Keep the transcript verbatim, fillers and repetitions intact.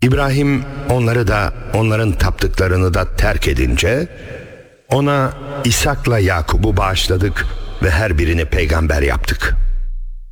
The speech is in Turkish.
İbrahim onları da onların taptıklarını da terk edince ona İshak'la Yakub'u bağışladık ve her birini peygamber yaptık.